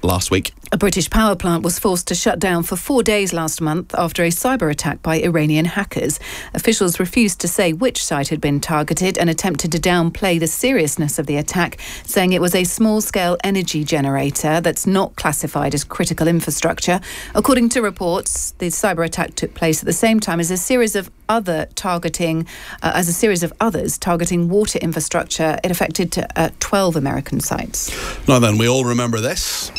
last week. A British power plant was forced to shut down for 4 days last month after a cyber attack by Iranian hackers. Officials refused to say which site had been targeted and attempted to downplay the seriousness of the attack, saying it was a small-scale energy generator that's not classified as critical infrastructure. According to reports, the cyber attack took place at the same time as a series of others targeting water infrastructure. It affected 12 American sites. Now then, we all remember this.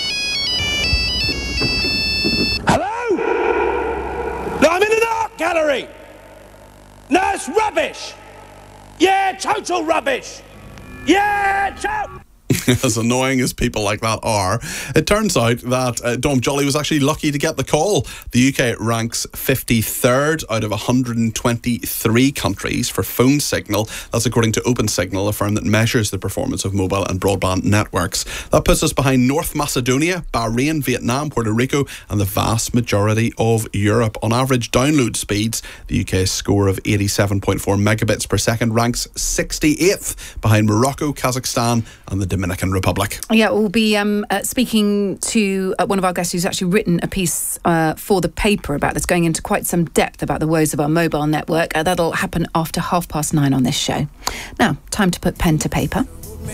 Hello? No, I'm in an art gallery. No, it's rubbish. Yeah, total rubbish. Yeah, As annoying as people like that are, it turns out that Dom Jolly was actually lucky to get the call. The UK ranks 53rd out of 123 countries for phone signal. That's according to OpenSignal, a firm that measures the performance of mobile and broadband networks. That puts us behind North Macedonia, Bahrain, Vietnam, Puerto Rico and the vast majority of Europe. On average download speeds, the UK's score of 87.4 megabits per second ranks 68th behind Morocco, Kazakhstan and the Dominican Republic. Yeah, we'll be speaking to one of our guests who's actually written a piece for the paper about this, going into quite some depth about the woes of our mobile network. That'll happen after 9:30 on this show. Now, time to put pen to paper.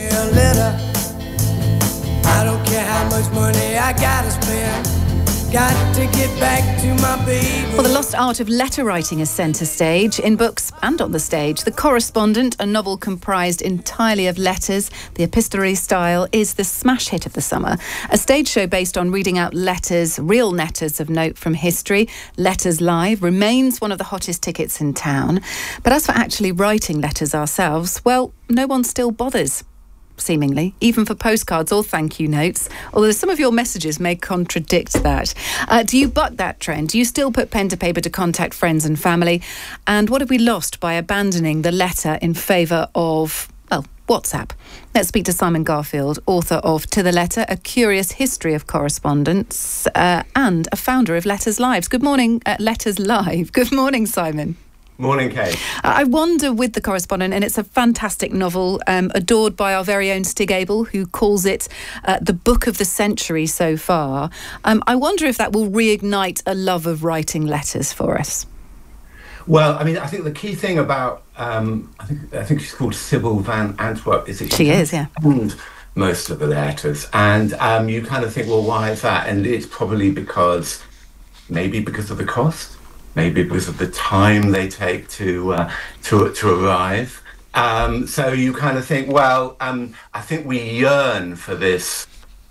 I don't care how much money I gotta spend. Got to get back to my baby. Well, the lost art of letter writing is centre stage in books and on the stage. The Correspondent, a novel comprised entirely of letters, the epistolary style, is the smash hit of the summer. A stage show based on reading out letters, real letters of note from history. Letters Live remains one of the hottest tickets in town. But as for actually writing letters ourselves, well, no one still bothers. Seemingly, even for postcards or thank you notes, although some of your messages may contradict that. Do you buck that trend? Do you still put pen to paper to contact friends and family? And what have we lost by abandoning the letter in favour of, well, WhatsApp? Let's speak to Simon Garfield, author of To the Letter, A Curious History of Correspondence, and a founder of Letters Live. Good morning, Letters Live. Good morning, Simon. Morning, Kate. I wonder with The Correspondent, and it's a fantastic novel, adored by our very own Stig Abel, who calls it the book of the century so far. I wonder if that will reignite a love of writing letters for us. Well, I mean, I think the key thing about, I think she's called Sybil Van Antwerp, is it? She is, yeah. And most of the letters. And you kind of think, well, why is that? And it's probably maybe because of the cost. Maybe because of the time they take to arrive. So you kind of think, well, I think we yearn for this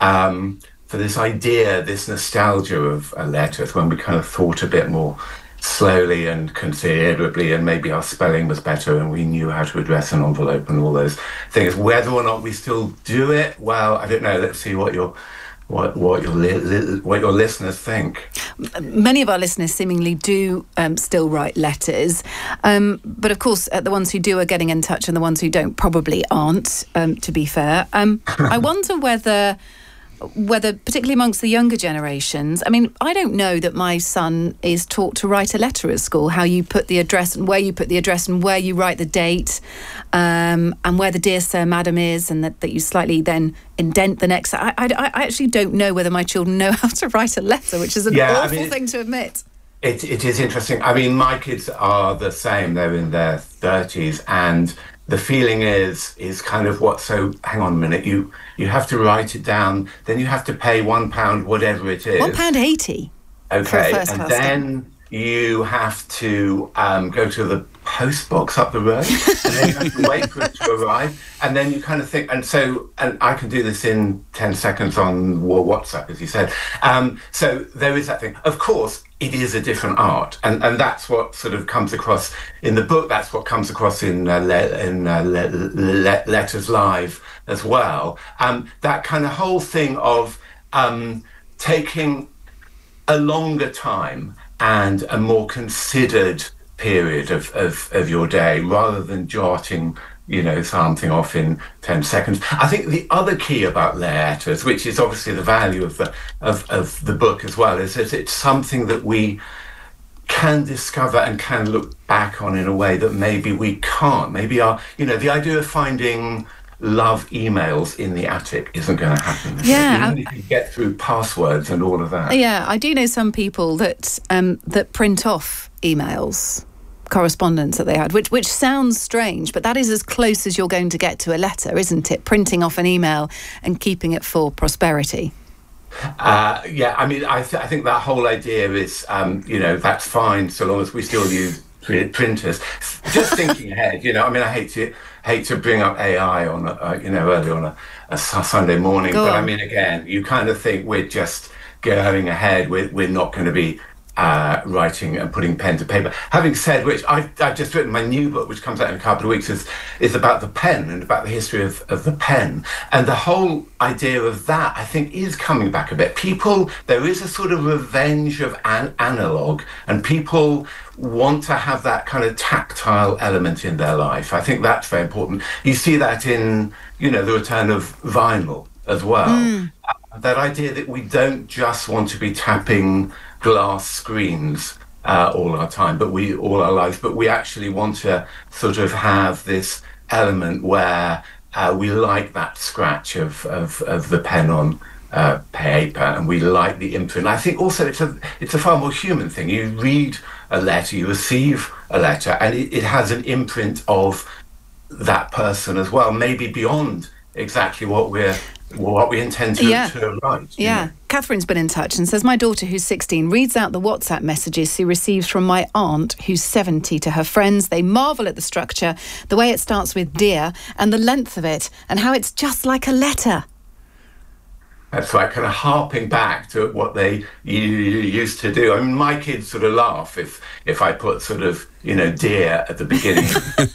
idea, this nostalgia of letters when we kind of thought a bit more slowly and considerably, and maybe our spelling was better and we knew how to address an envelope and all those things. Whether or not we still do it, well, I don't know. Let's see what your listeners think. Many of our listeners seemingly do still write letters, but of course the ones who do are getting in touch and the ones who don't probably aren't, to be fair. I wonder whether particularly amongst the younger generations, I mean, I don't know that my son is taught to write a letter at school, how you put the address and where you put the address and where you write the date, and where the dear sir, madam is, and that you slightly then indent the next. I actually don't know whether my children know how to write a letter, which is an awful thing to admit. It is interesting. I mean, my kids are the same. They're in their 30s, and the feeling is kind of so hang on a minute, you have to write it down, then you have to pay £1, whatever it is. £1.80. Okay, and then you have to go to the post box up the road, and then you have to wait for it to arrive, and then you kind of think, and I can do this in 10 seconds on WhatsApp, as you said. So there is that thing. Of course, it is a different art, and that's what sort of comes across in the book. That's what comes across in Letters Live as well. That kind of whole thing of taking a longer time and a more considered period of your day, rather than jotting something off in 10 seconds. I think the other key about letters, which is obviously the value of the book as well, is that it's something that we can discover and can look back on in a way that maybe we can't. Maybe the idea of finding love emails in the attic isn't going to happen. Yeah. Even if you get through passwords and all of that. Yeah, I do know some people that that print off emails, correspondence that they had, which sounds strange, but that is as close as you're going to get to a letter, isn't it? Printing off an email and keeping it for prosperity. Yeah, I mean, I think that whole idea is, that's fine so long as we still use printers. Just thinking ahead, I mean, I hate to bring up AI on, early on a Sunday morning, but I mean, again, you kind of think we're just going ahead. We're not going to be writing and putting pen to paper. Having said which, I've just written my new book, which comes out in a couple of weeks, is about the pen and about the history of the pen. And the whole idea of that, I think, is coming back a bit. There is a sort of revenge of analog, and people want to have that kind of tactile element in their life. I think that's very important. You see that in, the return of vinyl as well. That idea that we don't just want to be tapping glass screens all our time, all our lives, but we actually want to sort of have this element where we like that scratch of the pen on paper, and we like the imprint. I think also it's a far more human thing. You read a letter, you receive a letter, and it has an imprint of that person as well, maybe beyond exactly what we intend to write. Yeah. Catherine's been in touch and says, my daughter, who's 16, reads out the WhatsApp messages she receives from my aunt, who's 70, to her friends. They marvel at the structure, the way it starts with dear, and the length of it, and how it's just like a letter. That's like kind of harping back to what they used to do. I mean, my kids sort of laugh if I put sort of, dear at the beginning.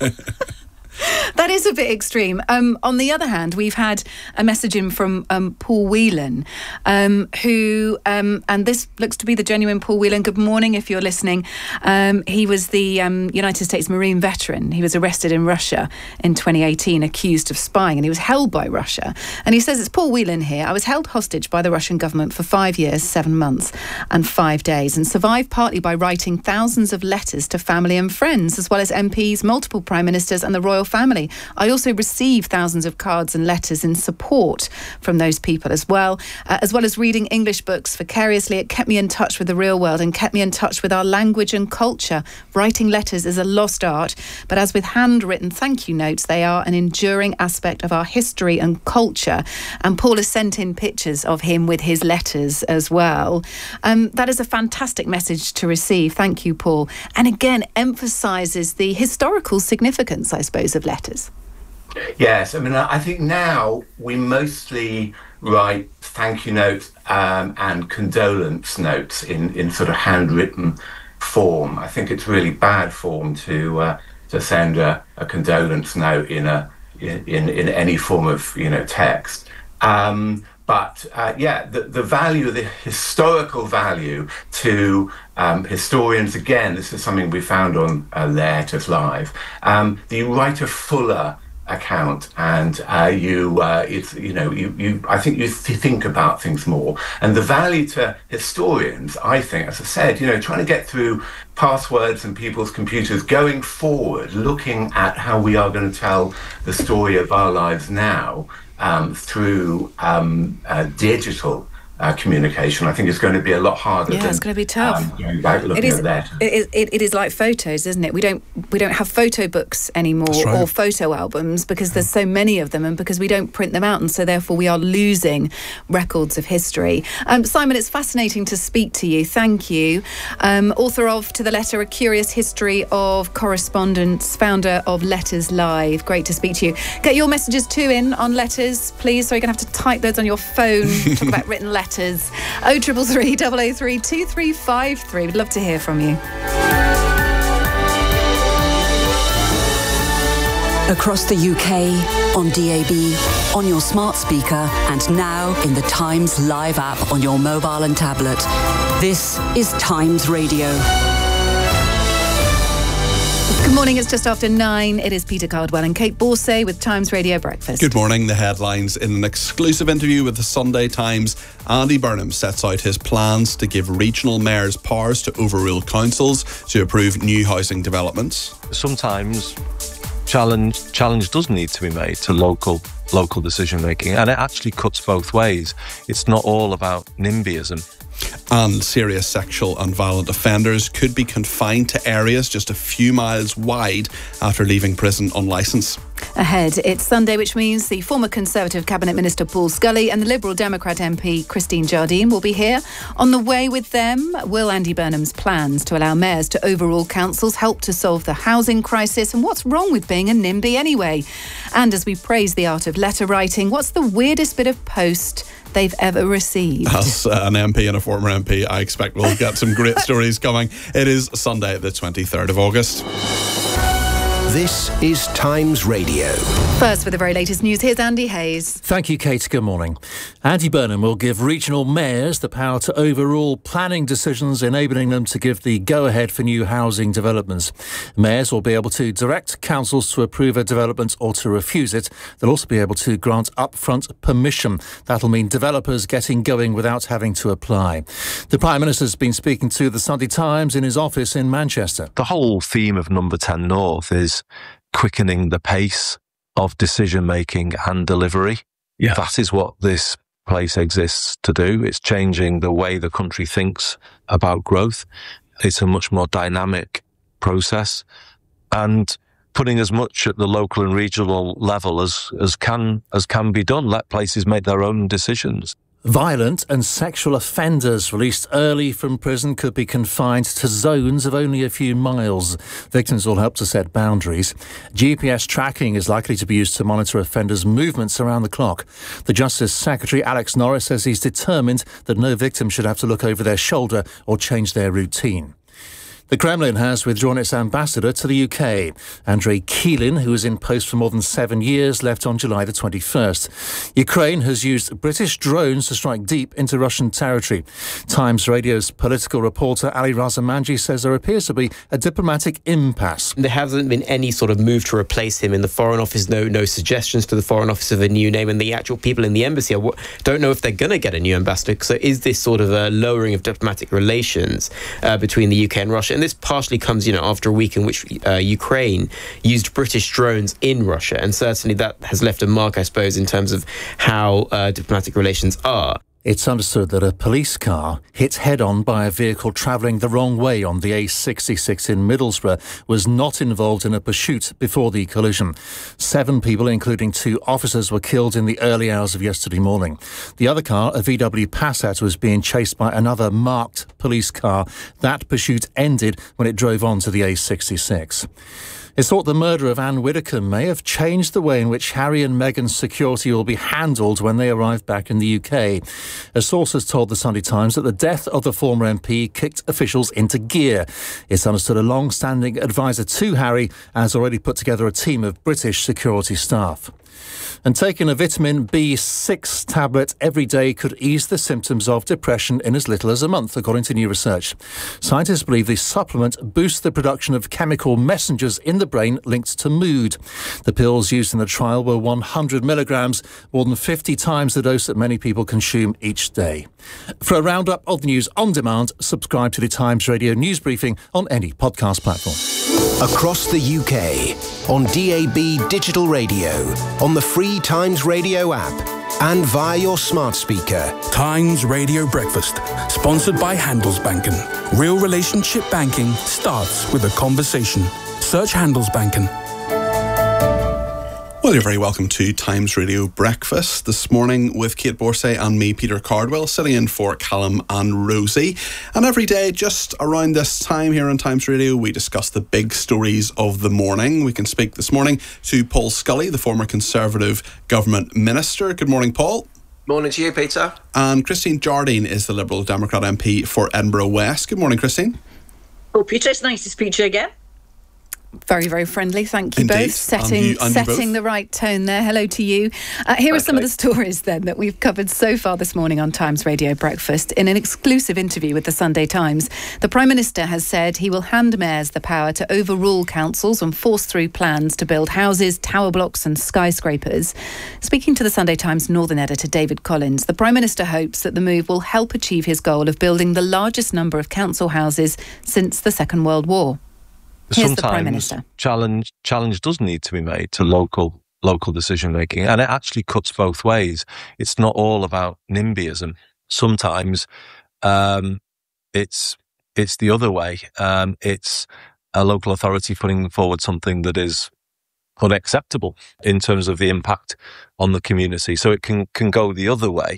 That is a bit extreme. On the other hand, we've had a message in from Paul Whelan, who, and this looks to be the genuine Paul Whelan. Good morning, if you're listening. He was the United States Marine veteran. He was arrested in Russia in 2018, accused of spying, and he was held by Russia. And he says, it's Paul Whelan here. I was held hostage by the Russian government for 5 years, 7 months and 5 days, and survived partly by writing thousands of letters to family and friends, as well as MPs, multiple prime ministers and the royal family. I also received thousands of cards and letters in support from those people as well as reading English books vicariously. It kept me in touch with the real world and kept me in touch with our language and culture. Writing letters is a lost art, but as with handwritten thank you notes, they are an enduring aspect of our history and culture. And Paul has sent in pictures of him with his letters as well. That is a fantastic message to receive. Thank you, Paul. And again, emphasises the historical significance, I suppose, of letters. Yes, I mean, I think now we mostly write thank you notes and condolence notes in sort of handwritten form. I think it's really bad form to send a condolence note in any form of text. But the value, the historical value to historians, again, this is something we found on Letters Live. You write a fuller account, and I think you think about things more. And the value to historians, I think, as I said, trying to get through passwords and people's computers, going forward, looking at how we are going to tell the story of our lives now through digital communication, I think it's going to be a lot harder. Yeah, it's going to be tough. It is like photos, isn't it? We don't have photo books anymore, right, or photo albums, because there's so many of them, and because we don't print them out, and so therefore we are losing records of history. Simon, it's fascinating to speak to you. Thank you. Author of To the Letter, A Curious History of Correspondence, founder of Letters Live. Great to speak to you. Get your messages too in on letters, please, so you're going to have to type those on your phone. Talk about written letters. 0333 003 2353. We'd love to hear from you. Across the UK, on DAB, on your smart speaker, and now in the Times Live app on your mobile and tablet. This is Times Radio. Good morning, it's just after 9. It is Peter Cardwell and Kate Borsay with Times Radio Breakfast. Good morning. The headlines in an exclusive interview with the Sunday Times. Andy Burnham sets out his plans to give regional mayors powers to overrule councils to approve new housing developments. Sometimes challenge does need to be made to local decision making, and it actually cuts both ways. It's not all about NIMBYism. And serious sexual and violent offenders could be confined to areas just a few miles wide after leaving prison on licence. Ahead, it's Sunday, which means the former Conservative Cabinet Minister Paul Scully and the Liberal Democrat MP Christine Jardine will be here. On the way with them, will Andy Burnham's plans to allow mayors to overrule councils help to solve the housing crisis? And what's wrong with being a NIMBY anyway? And as we praise the art of letter writing, what's the weirdest bit of post they've ever received? As an MP and a former MP, I expect we'll get some great stories coming. It is Sunday, the 23rd of August. This is Times Radio. First, for the very latest news, here's Andy Hayes. Thank you, Kate. Good morning. Andy Burnham will give regional mayors the power to overrule planning decisions, enabling them to give the go-ahead for new housing developments. Mayors will be able to direct councils to approve a development or to refuse it. They'll also be able to grant upfront permission. That'll mean developers getting going without having to apply. The Prime Minister's been speaking to the Sunday Times in his office in Manchester. The whole theme of Number 10 North is quickening the pace of decision-making and delivery. Yeah. That is what this place exists to do. It's changing the way the country thinks about growth. It's a much more dynamic process and putting as much at the local and regional level as can be done. Let places make their own decisions. Violent and sexual offenders released early from prison could be confined to zones of only a few miles. Victims will help to set boundaries. GPS tracking is likely to be used to monitor offenders' movements around the clock. The Justice Secretary, Alex Norris, says he's determined that no victim should have to look over their shoulder or change their routine. The Kremlin has withdrawn its ambassador to the UK. Andrei Keelin, who was in post for more than 7 years, left on July the 21st. Ukraine has used British drones to strike deep into Russian territory. Times Radio's political reporter Ali Razamanji says there appears to be a diplomatic impasse. There hasn't been any sort of move to replace him in the Foreign Office, no suggestions to the Foreign Office of a new name, and the actual people in the embassy don't know if they're going to get a new ambassador. So is this sort of a lowering of diplomatic relations between the UK and Russia? And this partially comes, after a week in which Ukraine used British drones in Russia. And certainly that has left a mark, I suppose, in terms of how diplomatic relations are. It's understood that a police car hit head-on by a vehicle travelling the wrong way on the A66 in Middlesbrough was not involved in a pursuit before the collision. 7 people, including 2 officers, were killed in the early hours of yesterday morning. The other car, a VW Passat, was being chased by another marked police car. That pursuit ended when it drove onto the A66. It's thought the murder of Anne Widdecombe may have changed the way in which Harry and Meghan's security will be handled when they arrive back in the UK. A source has told the Sunday Times that the death of the former MP kicked officials into gear. It's understood a long-standing advisor to Harry has already put together a team of British security staff. And taking a vitamin B6 tablet every day could ease the symptoms of depression in as little as a month, according to new research. Scientists believe the supplement boosts the production of chemical messengers in the brain linked to mood. The pills used in the trial were 100 milligrams, more than 50 times the dose that many people consume each day. For a roundup of the news on demand, subscribe to the Times Radio news briefing on any podcast platform. Across the UK, on DAB digital radio, on the free Times Radio app, and via your smart speaker. Times Radio Breakfast, sponsored by Handelsbanken. Real relationship banking starts with a conversation. Search Handelsbanken. Well, you're very welcome to Times Radio Breakfast this morning with Kate Borsay and me, Peter Cardwell, sitting in for Callum and Rosie. And every day, just around this time here on Times Radio, we discuss the big stories of the morning. We can speak this morning to Paul Scully, the former Conservative Government Minister. Good morning, Paul. Morning to you, Peter. And Christine Jardine is the Liberal Democrat MP for Edinburgh West. Good morning, Christine. Oh, Peter, it's nice to speak to you again. Very, very friendly. Thank you Indeed. both. Setting the right tone there. Hello to you. Here are some of the stories then that we've covered so far this morning on Times Radio Breakfast. In an exclusive interview with the Sunday Times, the Prime Minister has said he will hand mayors the power to overrule councils and force through plans to build houses, tower blocks and skyscrapers. Speaking to the Sunday Times Northern editor David Collins, the Prime Minister hopes that the move will help achieve his goal of building the largest number of council houses since the Second World War. Here's the Prime Minister. Challenge does need to be made to local decision making, and it actually cuts both ways. It's not all about NIMBYism. Sometimes it's the other way. It's a local authority putting forward something that is unacceptable in terms of the impact on the community. So it can go the other way.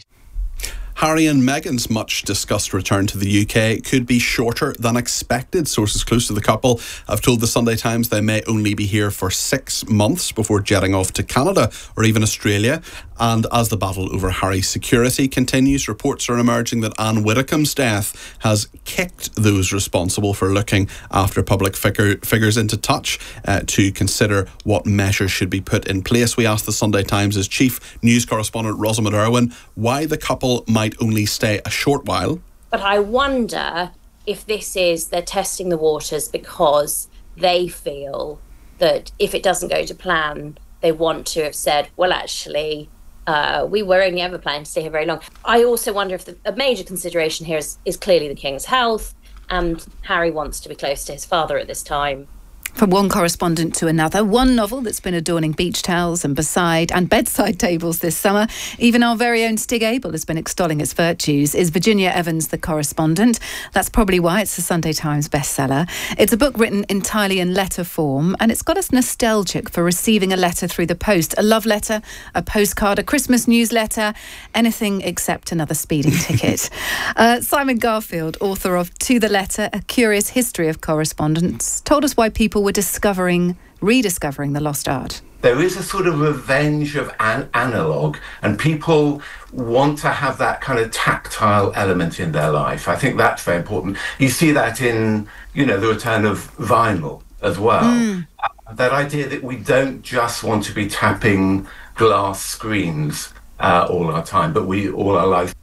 Harry and Meghan's much discussed return to the UK could be shorter than expected. Sources close to the couple have told the Sunday Times they may only be here for 6 months before jetting off to Canada or even Australia. And as the battle over Harry's security continues, reports are emerging that Anne Widdecombe's death has kicked those responsible for looking after public figures into touch to consider what measures should be put in place. We asked the Sunday Times' chief news correspondent Rosamund Irwin why the couple might only stay a short while. But I wonder if this is they're testing the waters because they feel that if it doesn't go to plan, they want to have said, well, actually, we were only ever planning to stay here very long. I also wonder if a major consideration here is clearly the King's health, and Harry wants to be close to his father at this time. From one correspondent to another, one novel that's been adorning beach towels and bedside tables this summer, even our very own Stig Abel has been extolling its virtues, is Virginia Evans, The Correspondent. That's probably why it's the Sunday Times bestseller. It's a book written entirely in letter form, and it's got us nostalgic for receiving a letter through the post. A love letter, a postcard, a Christmas newsletter, anything except another speeding ticket. Simon Garfield, author of To the Letter, A Curious History of Correspondence, told us why people were rediscovering the lost art. There is a sort of revenge of analog, and people want to have that kind of tactile element in their life. I think that's very important. You see that in, the return of vinyl as well. That idea that we don't just want to be tapping glass screens all our time, but all our life.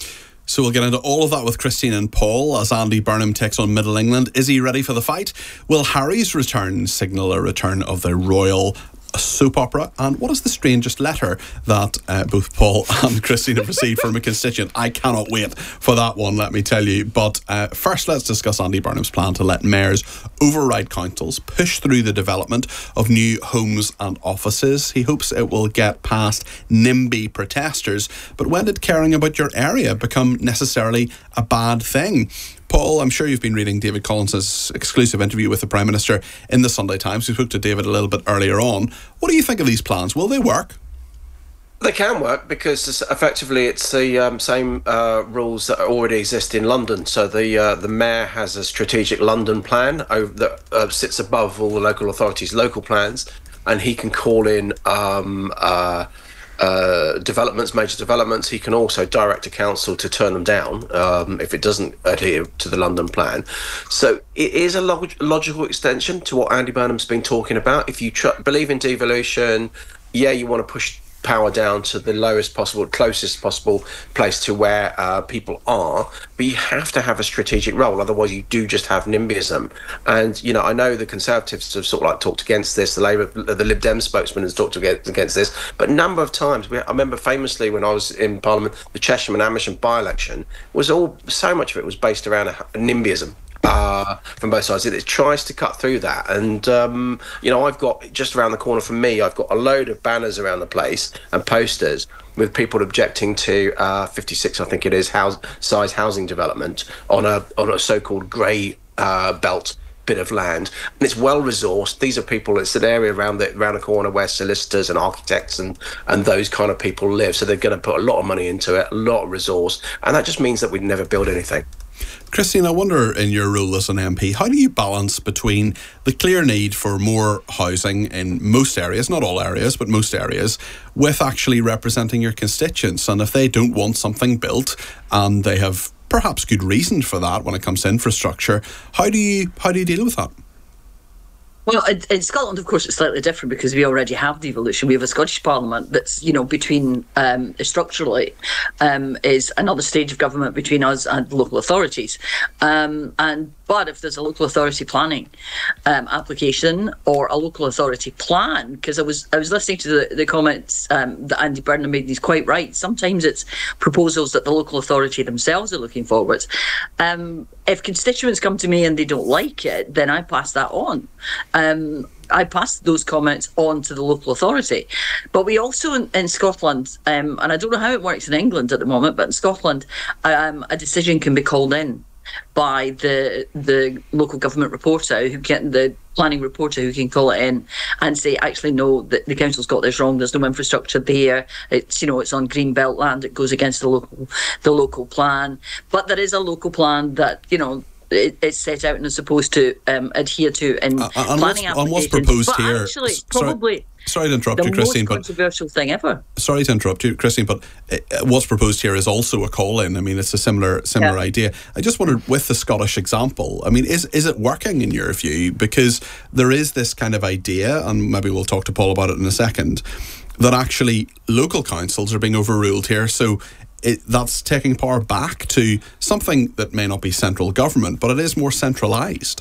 So we'll get into all of that with Christine and Paul as Andy Burnham takes on Middle England. Is he ready for the fight? Will Harry's return signal a return of the royal soap opera? And what is the strangest letter that both Paul and Christine have received from a constituent? I cannot wait for that one, let me tell you. But first, let's discuss Andy Burnham's plan to let mayors override councils, push through the development of new homes and offices. He hopes it will get past NIMBY protesters. But when did caring about your area become necessarily a bad thing? Paul, I'm sure you've been reading David Collins' exclusive interview with the Prime Minister in the Sunday Times. We spoke to David a little bit earlier on. What do you think of these plans? Will they work? They can work because effectively it's the same rules that already exist in London. So the mayor has a strategic London plan that sits above all the local authorities' local plans, and he can call in major developments. He can also direct a council to turn them down if it doesn't adhere to the London plan. So it is a logical extension to what Andy Burnham's been talking about. If you believe in devolution, you want to push power down to the closest possible place to where people are, but you have to have a strategic role, otherwise you do just have NIMBYism. And I know the Conservatives have sort of like talked against this, the Lib Dem spokesman has talked against this, but a number of times. I remember famously when I was in Parliament, the Chesham and Amersham by-election so much of it was based around NIMBYism. From both sides. It tries to cut through that, and I've got just around the corner from me, I've got a load of banners around the place and posters with people objecting to 56, I think it is, size housing development on a so-called grey belt bit of land, and it's well resourced. These are people, it's an area around the corner where solicitors and architects and those kind of people live, so they're going to put a lot of money into it, a lot of resource, and that just means that we'd never build anything. Christine, I wonder, in your role as an MP, how do you balance between the clear need for more housing in most areas, not all areas, but most areas, with actually representing your constituents? And if they don't want something built, and they have perhaps good reason for that when it comes to infrastructure, how do you deal with that? Well, in Scotland, of course, it's slightly different because we already have devolution. We have a Scottish Parliament that's, between structurally is another stage of government between us and local authorities. And But if there's a local authority planning application or a local authority plan, because I was listening to the comments that Andy Burnham made, and he's quite right. Sometimes it's proposals that the local authority themselves are looking forward. If constituents come to me and they don't like it, then I pass that on. I pass those comments on to the local authority. But we also in Scotland, and I don't know how it works in England at the moment, but in Scotland, a decision can be called in by the local government reporter, the planning reporter, who can call it in and say, actually, no, the council's got this wrong. There's no infrastructure there. It's it's on green belt land. It goes against the local plan. But there is a local plan that it's set out and is supposed to adhere to in planning applications. And what's proposed but here? Actually, probably. Sorry to interrupt you, Christine. The most controversial thing ever. Sorry to interrupt you, Christine, but what's proposed here is also a call-in. I mean, it's a similar idea. I just wondered, with the Scottish example, I mean, is it working in your view? Because there is this kind of idea, and maybe we'll talk to Paul about it in a second, that actually local councils are being overruled here. So that's taking power back to something that may not be central government, but it is more centralised.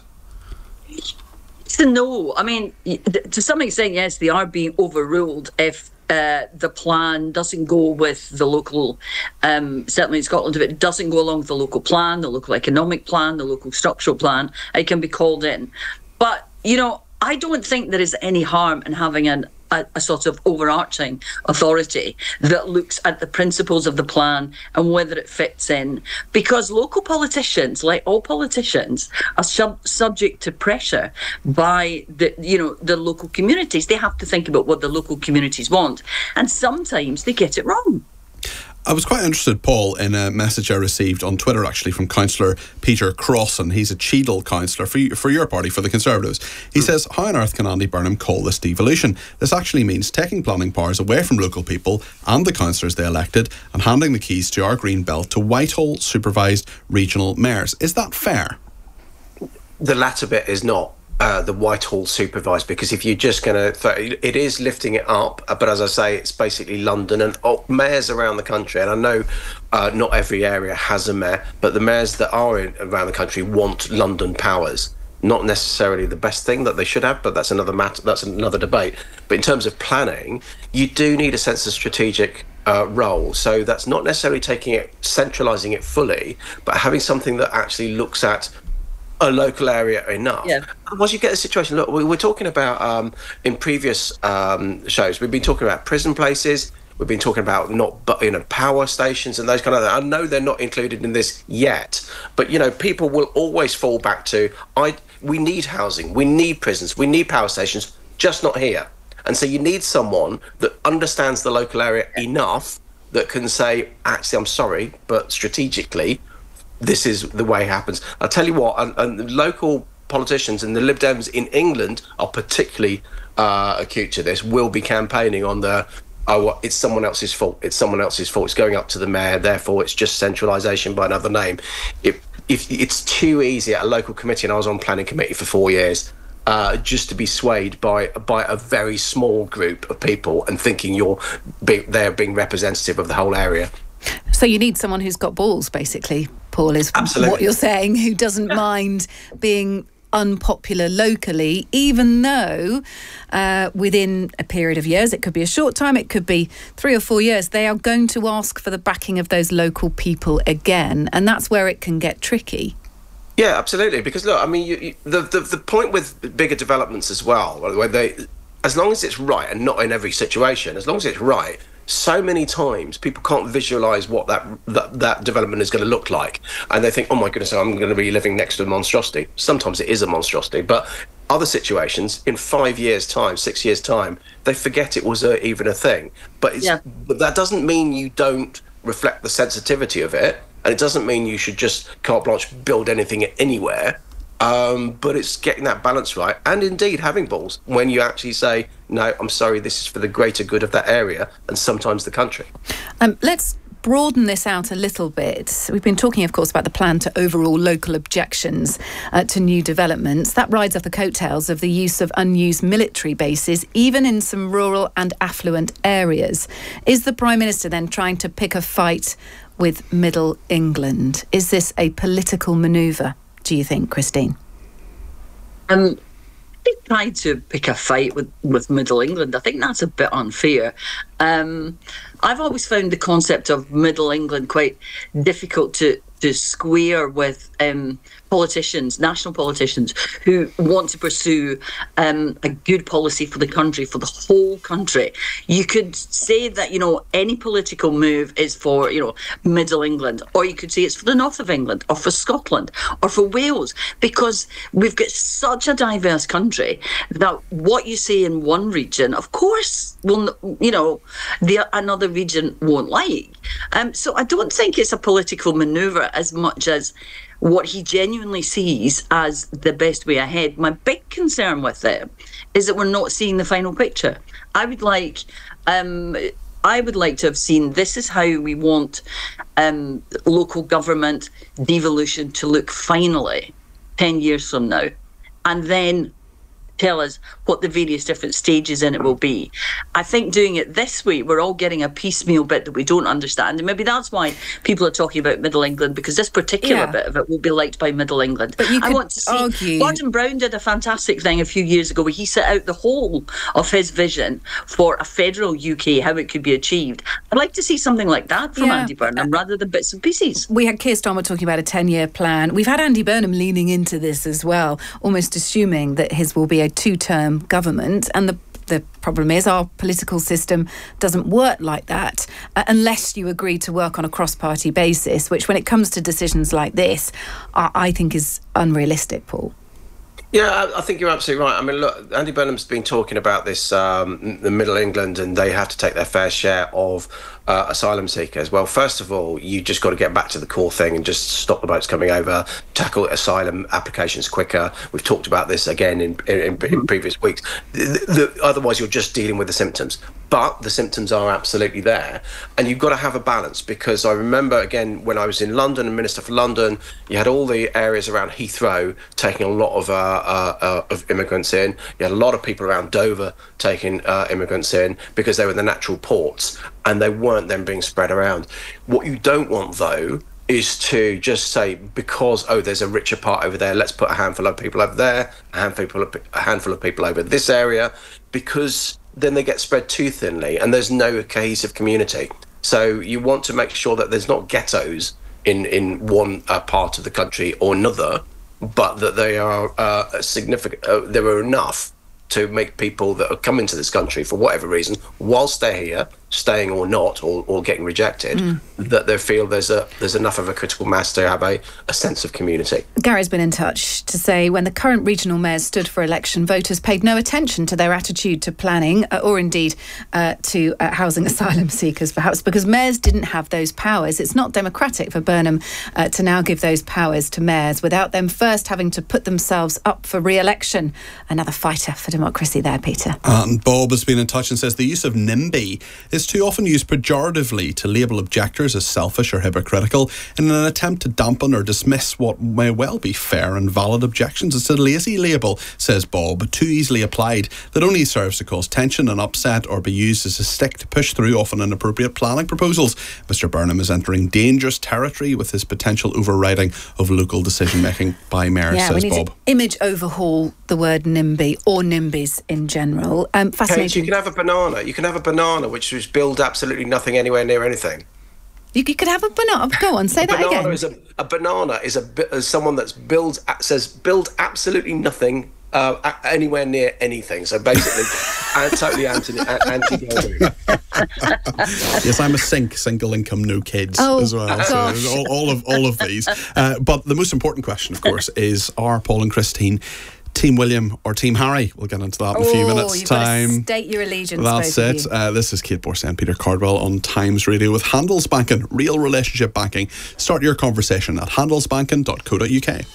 No, I mean, to some extent, yes, they are being overruled if the plan doesn't go with the local, certainly in Scotland, if it doesn't go along with the local plan, the local economic plan, the local structural plan, it can be called in. But, I don't think there is any harm in having a sort of overarching authority that looks at the principles of the plan and whether it fits in, because local politicians, like all politicians, are subject to pressure by the local communities. They have to think about what the local communities want, and sometimes they get it wrong. I was quite interested, Paul, in a message I received on Twitter, actually, from Councillor Peter Crossan. He's a Cheadle councillor for your party, for the Conservatives. He says, how on earth can Andy Burnham call this devolution? This actually means taking planning powers away from local people and the councillors they elected and handing the keys to our green belt to Whitehall-supervised regional mayors. Is that fair? The latter bit is not. The Whitehall supervised, because if you're just going to, it is lifting it up, but as I say, it's basically London and mayors around the country. And I know not every area has a mayor, but the mayors that are around the country want London powers. Not necessarily the best thing that they should have, but that's another matter. That's another debate. But in terms of planning, you do need a sense of strategic role. So that's not necessarily centralising it fully, but having something that actually looks at a local area enough. Yeah. Once you get a situation, look, we're talking about in previous shows, we've been talking about prison places, we've been talking about power stations and those kind of things. I know they're not included in this yet, but people will always fall back to we need housing, we need prisons, we need power stations, just not here. And so you need someone that understands the local area enough that can say, actually, I'm sorry, but strategically, this is the way it happens. I'll tell you what, and local politicians and the Lib Dems in England are particularly acute to this, will be campaigning on it's someone else's fault. It's someone else's fault. It's going up to the mayor, therefore it's just centralisation by another name. If it's too easy at a local committee, and I was on planning committee for 4 years, just to be swayed by a very small group of people and thinking they're being representative of the whole area. So you need someone who's got balls, basically, Paul, is Absolutely. What you're saying, who doesn't mind being unpopular locally, even though within a period of years, it could be a short time, it could be 3 or 4 years, they are going to ask for the backing of those local people again. And that's where it can get tricky. Yeah, absolutely. Because look, I mean, the point with bigger developments as well, where as long as it's right, and not in every situation, as long as it's right, so many times people can't visualise what that development is going to look like, and they think, oh my goodness, I'm going to be living next to a monstrosity. Sometimes it is a monstrosity, but other situations, in 5 years' time, 6 years' time, they forget it was even a thing. But that doesn't mean you don't reflect the sensitivity of it, and it doesn't mean you should just carte blanche build anything anywhere. But it's getting that balance right, and indeed having balls when you actually say, no, I'm sorry, this is for the greater good of that area and sometimes the country. Let's broaden this out a little bit. We've been talking, of course, about the plan to overrule local objections to new developments. That rides off the coattails of the use of unused military bases, even in some rural and affluent areas. Is the Prime Minister then trying to pick a fight with Middle England? Is this a political manoeuvre? do you think, Christine? They tried to pick a fight with Middle England. I think that's a bit unfair. I've always found the concept of Middle England quite difficult to square with politicians, national politicians, who want to pursue a good policy for the country, for the whole country. You could say that, any political move is for, Middle England, or you could say it's for the north of England, or for Scotland, or for Wales, because we've got such a diverse country that what you say in one region, of course, will, another region won't like. So I don't think it's a political manoeuvre as much as what he genuinely sees as the best way ahead. My big concern with it is that we're not seeing the final picture. I would like to have seen, this is how we want local government devolution to look finally 10 years from now, and then tell us what the various different stages in it will be. I think doing it this way, we're all getting a piecemeal bit that we don't understand. And maybe that's why people are talking about Middle England, because this particular bit of it will be liked by Middle England. But you I want to see, argue... Gordon Brown did a fantastic thing a few years ago where he set out the whole of his vision for a federal UK, how it could be achieved. I'd like to see something like that from Andy Burnham rather than bits and pieces. We had Keir Starmer talking about a 10-year plan. We've had Andy Burnham leaning into this as well, almost assuming that his will be a two-term government, and the problem is our political system doesn't work like that unless you agree to work on a cross-party basis, which when it comes to decisions like this, I think is unrealistic, Paul. Yeah, I think you're absolutely right. I mean, look, Andy Burnham's been talking about this, the Middle England, and they have to take their fair share of asylum seekers. Well, first of all, you just got to get back to the core thing and just stop the boats coming over, tackle asylum applications quicker. We've talked about this again in previous weeks. Otherwise, you're just dealing with the symptoms. But the symptoms are absolutely there. And you've got to have a balance, because I remember, again, when I was in London and Minister for London, you had all the areas around Heathrow taking a lot of immigrants in. You had a lot of people around Dover taking immigrants in because they were the natural ports, and they weren't then being spread around. What you don't want, though, is to just say, because, there's a richer part over there, let's put a handful of people over there, a handful of people over this area, because then they get spread too thinly and there's no cohesive community. So you want to make sure that there's not ghettos in one part of the country or another, but that they are significant. There are enough to make people that are coming to this country for whatever reason, whilst they're here, staying or not, or getting rejected, that they feel there's enough of a critical mass to have a sense of community. Gary's been in touch to say when the current regional mayors stood for election, voters paid no attention to their attitude to planning or indeed to housing asylum seekers, perhaps because mayors didn't have those powers. It's not democratic for Burnham to now give those powers to mayors without them first having to put themselves up for re-election. Another fighter for democracy there, Peter. And Bob has been in touch and says the use of NIMBY is too often used pejoratively to label objectors as selfish or hypocritical in an attempt to dampen or dismiss what may well be fair and valid objections. It's a lazy label, says Bob, too easily applied, that only serves to cause tension and upset or be used as a stick to push through often inappropriate planning proposals. Mr Burnham is entering dangerous territory with his potential overriding of local decision making by mayors, says we need Bob. To image overhaul the word NIMBY or NIMBYs in general. Fascinating. Kate, you can have a banana. You can have a banana which was build absolutely nothing anywhere near anything. You could have a banana. Go on, say that again. A banana is someone that's says build absolutely nothing anywhere near anything. So basically, totally anti. Yes, I'm a single income, no kids as well. So all of these. But the most important question, of course, is: are Paul and Christine Team William or Team Harry? We'll get into that in a few minutes' time. You've got to state your allegiance. That's it. This is Kate Borsa and Peter Cardwell on Times Radio with Handelsbanken, real relationship banking. Start your conversation at handelsbanken.co.uk.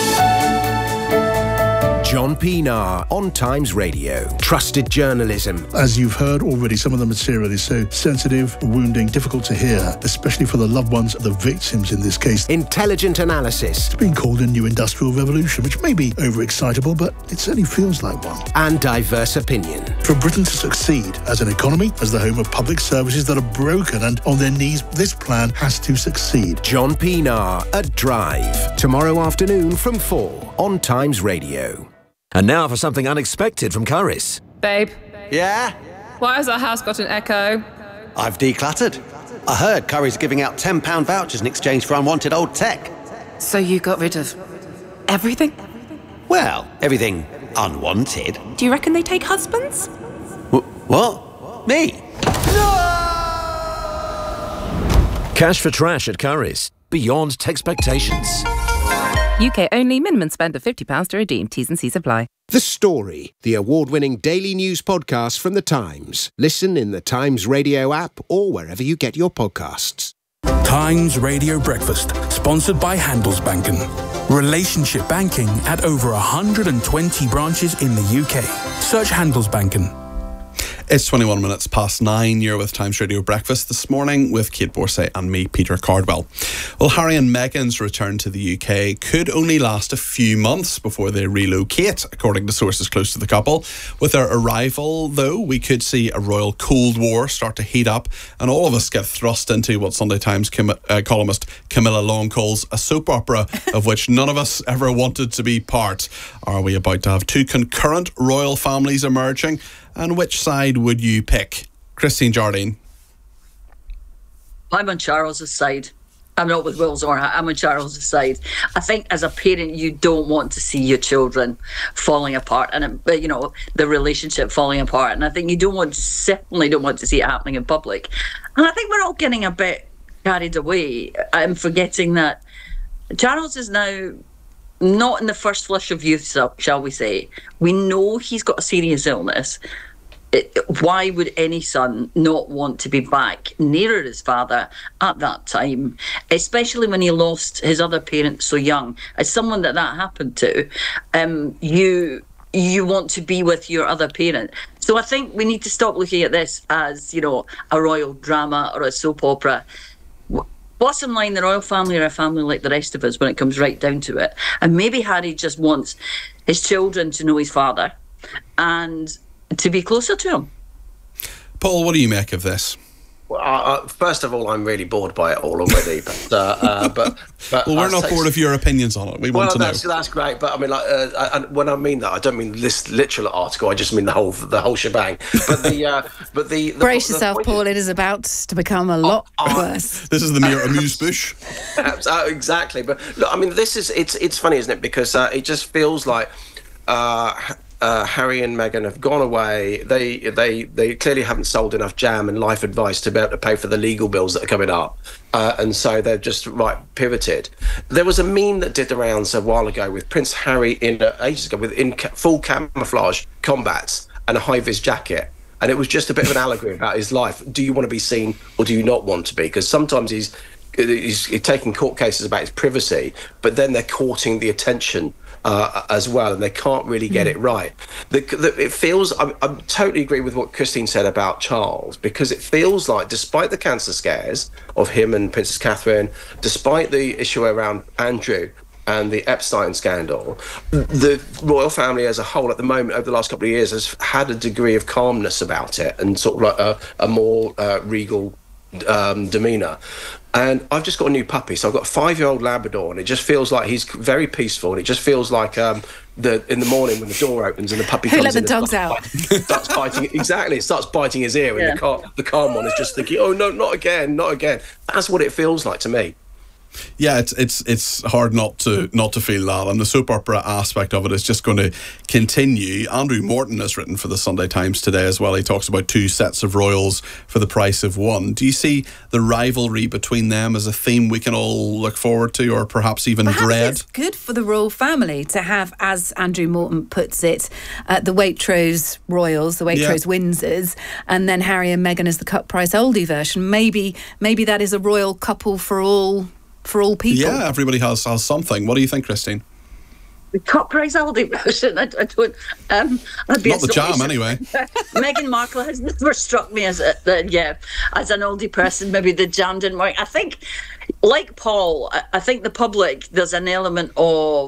John Pienaar on Times Radio. Trusted journalism. As you've heard already, some of the material is so sensitive, wounding, difficult to hear, especially for the loved ones of the victims in this case. Intelligent analysis. It's been called a new industrial revolution, which may be overexcitable, but it certainly feels like one. And diverse opinion. For Britain to succeed as an economy, as the home of public services that are broken and on their knees, this plan has to succeed. John Pienaar at Drive. Tomorrow afternoon from 4 on Times Radio. And now for something unexpected from Currys. Babe. Yeah? Why has our house got an echo? I've decluttered. I heard Currys giving out £10 vouchers in exchange for unwanted old tech. So you got rid of everything? Well, everything unwanted. Do you reckon they take husbands? What? Me? Cash for trash at Currys. Beyond expectations. UK only. Minimum spend of £50 to redeem. T's and C's apply. The Story, the award-winning daily news podcast from The Times. Listen in the Times Radio app or wherever you get your podcasts. Times Radio Breakfast, sponsored by Handelsbanken. Relationship banking at over 120 branches in the UK. Search Handelsbanken. It's 21 minutes past 9. You're with Times Radio Breakfast this morning with Kate Borsay and me, Peter Cardwell. Well, Harry and Meghan's return to the UK could only last a few months before they relocate, according to sources close to the couple. With their arrival, though, we could see a royal Cold War start to heat up and all of us get thrust into what Sunday Times columnist Camilla Long calls a soap opera of which none of us ever wanted to be part. Are we about to have two concurrent royal families emerging? And which side would you pick? Christine Jardine. I'm on Charles's side. I'm not with Wills or I'm on Charles's side. I think as a parent, you don't want to see your children falling apart and, you know, the relationship falling apart. And I think certainly don't want to see it happening in public. And I think we're all getting a bit carried away. I'm forgetting that Charles is now not in the first flush of youth, shall we say. We know he's got a serious illness. Why would any son not want to be back nearer his father at that time, especially when he lost his other parent so young? As someone that happened to, you want to be with your other parent. So I think we need to stop looking at this as, you know, a royal drama or a soap opera. Bottom line, the royal family are a family like the rest of us when it comes right down to it. And maybe Harry just wants his children to know his father and to be closer to him. Paul, what do you make of this? Well, first of all, I'm really bored by it all already. But well, we're not bored of your opinions on it. We want to know. That's great. But I mean, when I mean that, I don't mean this literal article. I just mean the whole shebang. But the brace yourself, Paul. It is about to become a lot worse. This is the mere amuse-bouche. Exactly. But look, I mean, it's funny, isn't it? Because it just feels like. Harry and Meghan have gone away. They clearly haven't sold enough jam and life advice to be able to pay for the legal bills that are coming up, and so they've just pivoted. There was a meme that did the rounds a while ago with Prince Harry ages ago in full camouflage combats and a high-vis jacket, and it was just a bit of an allegory about his life. Do you want to be seen or do you not want to be? Because sometimes he's taking court cases about his privacy, but then they're courting the attention as well, and they can't really get it right. It feels, I totally agree with what Christine said about Charles, because it feels like, despite the cancer scares of him and Princess Catherine, despite the issue around Andrew and the Epstein scandal, the royal family as a whole at the moment over the last couple of years has had a degree of calmness about it and sort of like a more regal demeanour. And I've just got a new puppy, so I've got a 5-year-old Labrador, and it just feels like he's very peaceful, and it just feels like in the morning when the door opens and the puppy comes in. Who let the dogs out? Starts biting. Exactly, it starts biting his ear, and the calm one is just thinking, "Oh no, not again, not again." That's what it feels like to me. Yeah, it's hard not to feel that, and the soap opera aspect of it is just going to continue. Andrew Morton has written for the Sunday Times today as well. He talks about 2 sets of royals for the price of one. Do you see the rivalry between them as a theme we can all look forward to, or perhaps even dread? It's good for the royal family to have, as Andrew Morton puts it, the Waitrose royals, the Waitrose Windsors, and then Harry and Meghan as the cut price oldie version. Maybe that is a royal couple for all people. Yeah, everybody has something. What do you think, Christine? The cut price oldie version. I don't. I'd be not the jam anyway. Meghan Markle has never struck me as an oldie person. Maybe the jam didn't work. I think, like Paul, I think the public, there's an element of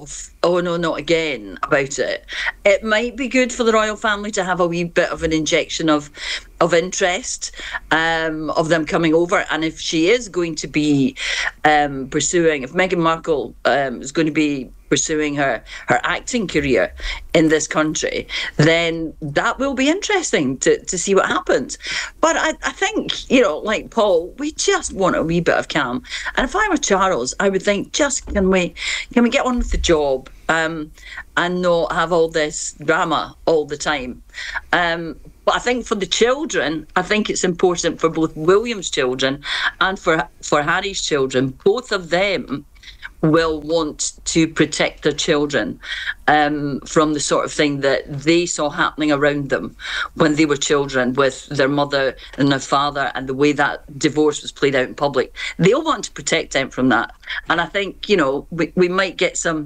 oh no, not again about it. It might be good for the royal family to have a wee bit of an injection of interest, of them coming over. And if she is going to be pursuing, if Meghan Markle is going to be pursuing her acting career in this country, then that will be interesting to see what happens. But I think, like Paul, we just want a wee bit of calm. And if I were Charles, I would think, just can we get on with the job and not have all this drama all the time. But I think for the children, I think it's important for both William's children and for Harry's children. Both of them will want to protect their children from the sort of thing that they saw happening around them when they were children, with their mother and their father, and the way that divorce was played out in public. They'll want to protect them from that. And I think, we might get some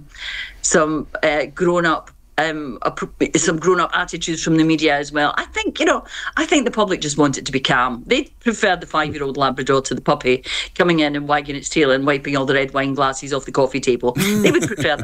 grown-up attitudes from the media as well. I think the public just want it to be calm. They prefer the 5-year-old Labrador to the puppy coming in and wagging its tail and wiping all the red wine glasses off the coffee table. They would prefer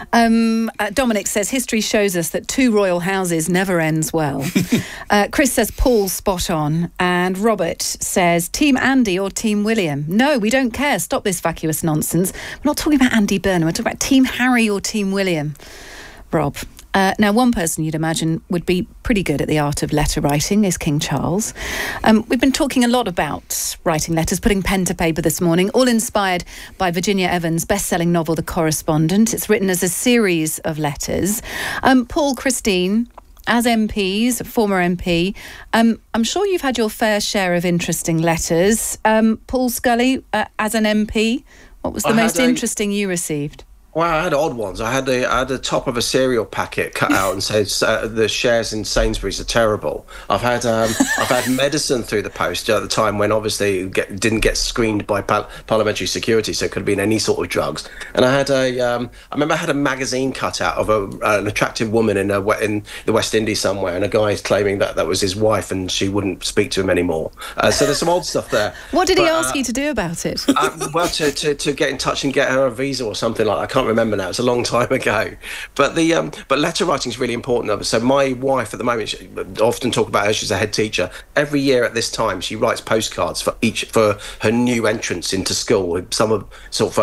that. Dominic says history shows us that two royal houses never ends well. Chris says Paul's spot on, and Robert says Team Andy or Team William. No, we don't care. Stop this vacuous nonsense. We're not talking about Andy Burnham. We're talking about Team Harry or Team William. Rob. Now, one person you'd imagine would be pretty good at the art of letter writing is King Charles. We've been talking a lot about writing letters, putting pen to paper this morning, all inspired by Virginia Evans' best-selling novel, The Correspondent. It's written as a series of letters. Paul, Christine, as MPs, former MP, I'm sure you've had your fair share of interesting letters. Paul Scully, as an MP, what was the most interesting you received? Well, I had odd ones. I had the top of a cereal packet cut out and said the shares in Sainsbury's are terrible. I've had medicine through the post at the time when obviously it didn't get screened by parliamentary security, so it could have been any sort of drugs. And I had I remember I had a magazine cut out of an attractive woman in the West Indies somewhere, and a guy claiming that was his wife and she wouldn't speak to him anymore. So there's some odd stuff there. What did he ask you to do about it? Well, to get in touch and get her a visa or something like that. I can't remember now. It's a long time ago. But but letter writing is really important. So my wife at the moment, I often talk about her. She's a head teacher. Every year at this time, she writes postcards for her new entrants into school. Some of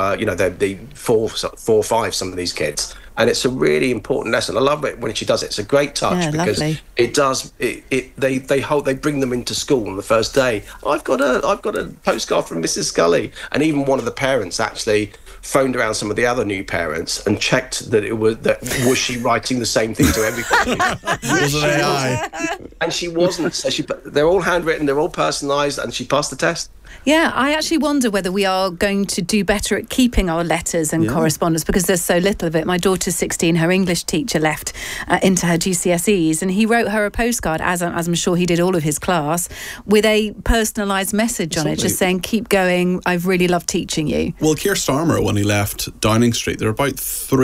the 4 or 5. Some of these kids. And it's a really important lesson. I love it when she does it. It's a great touch because lovely. It does. They bring them into school on the first day. I've got a postcard from Mrs. Scully, and even one of the parents actually phoned around some of the other new parents and checked that was she writing the same thing to everybody? Was it AI? And she wasn't. So they're all handwritten, they're all personalised, and she passed the test. Yeah, I actually wonder whether we are going to do better at keeping our letters and correspondence, because there's so little of it. My daughter's 16, her English teacher left into her GCSEs, and he wrote her a postcard, as I'm sure he did all of his class, with a personalised message on it, just saying, keep going, I've really loved teaching you. Well, Keir Starmer, when he left Downing Street, there are about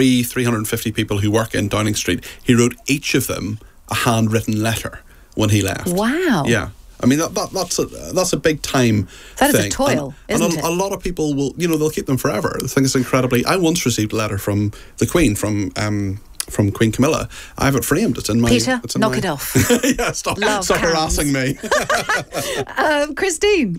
350 people who work in Downing Street. He wrote each of them a handwritten letter when he left. Wow. Yeah. I mean, that's a big time That thing. is a toil, isn't it? A lot of people will, they'll keep them forever. I think it's incredibly... I once received a letter from the Queen, from Queen Camilla. I have it framed. It's in my... Peter, knock it off. Yeah, stop harassing me. Christine.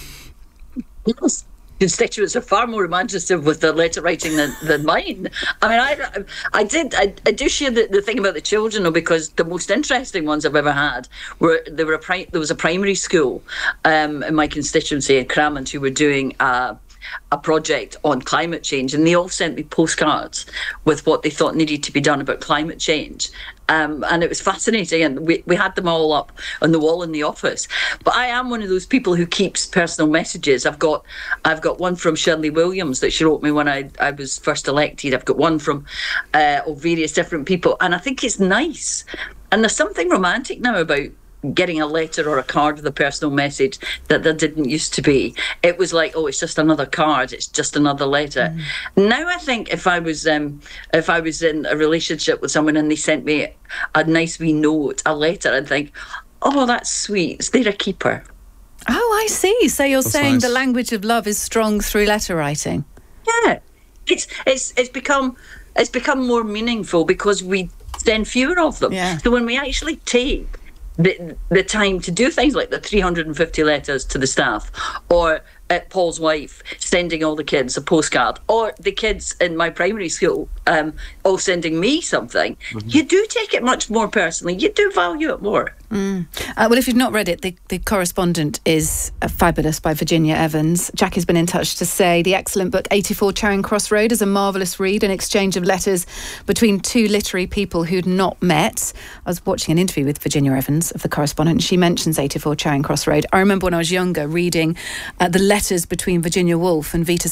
Yes. Constituents are far more imaginative with their letter writing than mine. I mean, I do share the thing about the children, though, because the most interesting ones I've ever had were there was a primary school in my constituency in Cramond who were doing a project on climate change, and they all sent me postcards with what they thought needed to be done about climate change. And it was fascinating, and we had them all up on the wall in the office. But I am one of those people who keeps personal messages. I've got one from Shirley Williams that she wrote me when I was first elected. I've got one from various different people, and I think it's nice. And there's something romantic now about getting a letter or a card with a personal message that there didn't used to be. It was like, oh, it's just another card, it's just another letter. Now I think if I was in a relationship with someone and they sent me a nice wee note, a letter, I'd think, oh, that's sweet, is there a keeper? Oh, I see. So you're saying nice. The language of love is strong through letter writing? Yeah. it's become more meaningful because we send fewer of them. Yeah. So when we actually take the time to do things like the 350 letters to the staff, or Paul's wife sending all the kids a postcard, or the kids in my primary school all sending me something, you do take it much more personally. You do value it more. Well, if you've not read it, the correspondent is fabulous, by Virginia Evans. Jack has been in touch to say the excellent book 84 Charing Cross Road is a marvellous read, an exchange of letters between two literary people who'd not met. I was watching an interview with Virginia Evans of the correspondent, and she mentions 84 Charing Cross Road. I remember when I was younger reading the letters between Virginia Woolf and Vita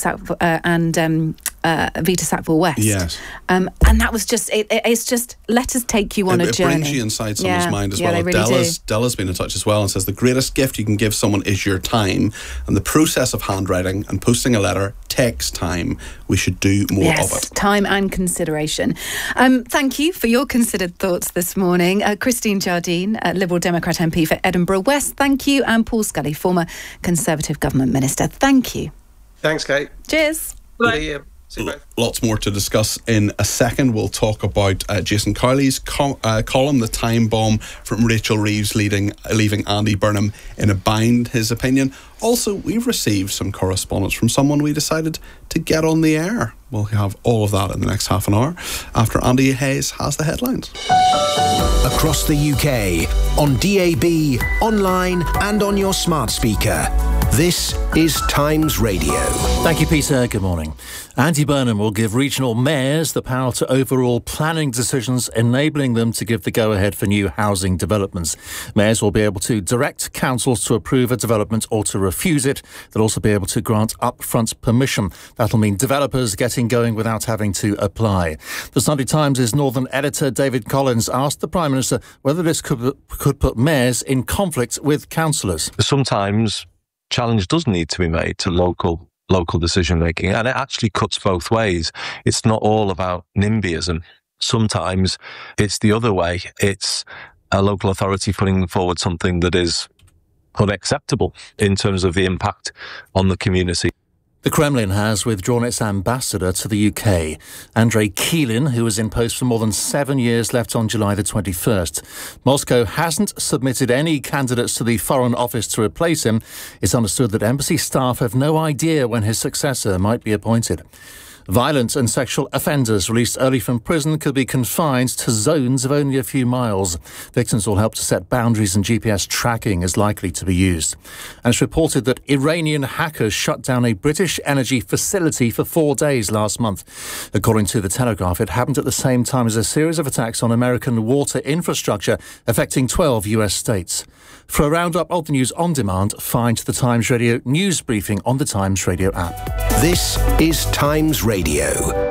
Sackville West. Yes. And that was just, it's just, letters take you on a journey. It brings you inside someone's mind as well. They really Della's been in touch as well and says the greatest gift you can give someone is your time, and the process of handwriting and posting a letter takes time. We should do more of it. Time and consideration. Thank you for your considered thoughts this morning. Christine Jardine, Liberal Democrat MP for Edinburgh West, thank you. And Paul Scully, former Conservative Government Minister, thank you. Thanks, Kate. Cheers. Bye. Lots more to discuss in a second. We'll talk about Jason Cowley's column, The Time Bomb, from Rachel Reeves leaving Andy Burnham in a bind, his opinion. Also, we've received some correspondence from someone we decided to get on the air. We'll have all of that in the next half an hour after Andy Hayes has the headlines. Across the UK, on DAB, online and on your smart speaker. This is Times Radio. Thank you, Peter. Good morning. Andy Burnham will give regional mayors the power to overrule planning decisions, enabling them to give the go-ahead for new housing developments. Mayors will be able to direct councils to approve a development or to refuse it. They'll also be able to grant upfront permission. That'll mean developers getting going without having to apply. The Sunday Times' Northern editor David Collins asked the Prime Minister whether this could put mayors in conflict with councillors. Sometimes challenge does need to be made to local decision making, and it actually cuts both ways. It's not all about NIMBYism. Sometimes it's the other way. It's a local authority putting forward something that is unacceptable in terms of the impact on the community. The Kremlin has withdrawn its ambassador to the UK. Andrei Keelin, who was in post for more than 7 years, left on July the 21st. Moscow hasn't submitted any candidates to the Foreign Office to replace him. It's understood that embassy staff have no idea when his successor might be appointed. Violent and sexual offenders released early from prison could be confined to zones of only a few miles. Victims will help to set boundaries, and GPS tracking is likely to be used. And it's reported that Iranian hackers shut down a British energy facility for 4 days last month. According to The Telegraph, it happened at the same time as a series of attacks on American water infrastructure affecting 12 US states. For a roundup of the news on demand, find the Times Radio news briefing on the Times Radio app. This is Times Radio.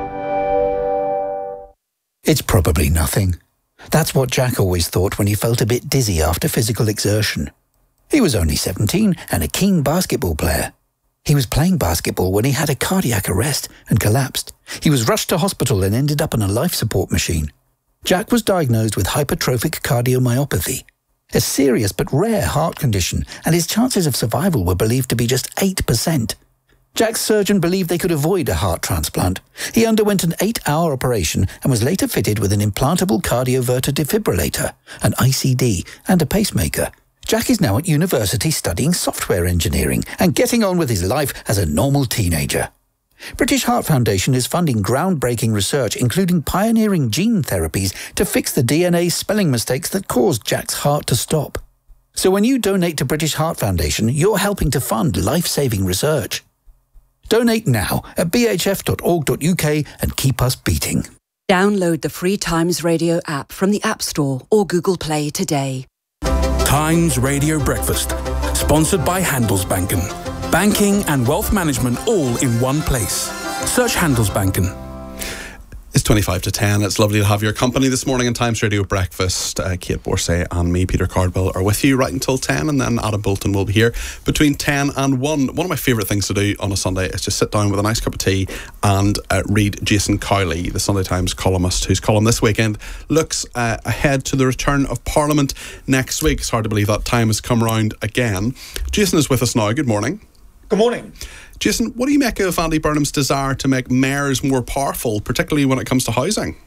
It's probably nothing. That's what Jack always thought when he felt a bit dizzy after physical exertion. He was only 17 and a keen basketball player. He was playing basketball when he had a cardiac arrest and collapsed. He was rushed to hospital and ended up on a life support machine. Jack was diagnosed with hypertrophic cardiomyopathy, a serious but rare heart condition, and his chances of survival were believed to be just 8%. Jack's surgeon believed they could avoid a heart transplant. He underwent an 8-hour operation and was later fitted with an implantable cardioverter defibrillator, an ICD, and a pacemaker. Jack is now at university studying software engineering and getting on with his life as a normal teenager. British Heart Foundation is funding groundbreaking research, including pioneering gene therapies to fix the DNA spelling mistakes that caused Jack's heart to stop. So when you donate to British Heart Foundation, you're helping to fund life-saving research. Donate now at bhf.org.uk and keep us beating. Download the free Times Radio app from the App Store or Google Play today. Times Radio Breakfast, sponsored by Handelsbanken. Banking and wealth management all in one place. Search Handelsbanken. It's 25 to 10. It's lovely to have your company this morning in Times Radio Breakfast. Kate Borsay and me, Peter Cardwell, are with you right until 10, and then Adam Bolton will be here between 10 and 1. One of my favourite things to do on a Sunday is just sit down with a nice cup of tea and read Jason Cowley, the Sunday Times columnist, whose column this weekend looks ahead to the return of Parliament next week. It's hard to believe that time has come round again. Jason is with us now. Good morning. Good morning. Jason, what do you make of Andy Burnham's desire to make mayors more powerful, particularly when it comes to housing?